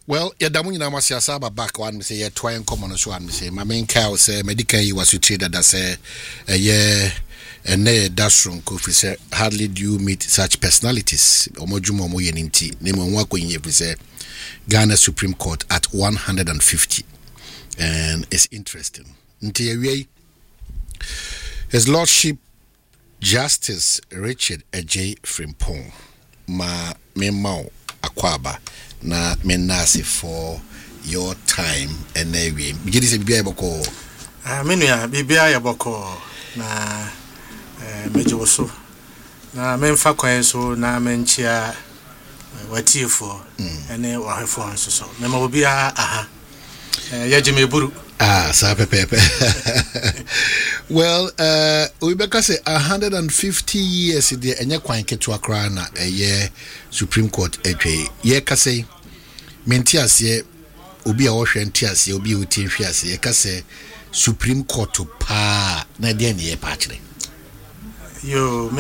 Well, Yadamunina Masiasaba back one say a twy and common so one say my main cow say medical was treated that say a year and nay dashroom coffee say hardly do you meet such personalities. Omojumo Moyeninti, name on work when you say Ghana Supreme Court at 150. And it's interesting. His Lordship Justice Richard J. Frimpong ma memao akwaba na menase for your time and we begin say bibia boko menua bibia ya boko na mejo so na memfa kwan so na menchia watifo ene wahefo nso so mema obia aha yajime buru sa pepe. Well, we better say 150 years in the enya kwan ketua kra na eye Supreme Court etwe ye ka say menti ase obi a wo hwe nti ase obi uti hwe ase ye ka say Supreme Court pa na de ne ye pa kire yo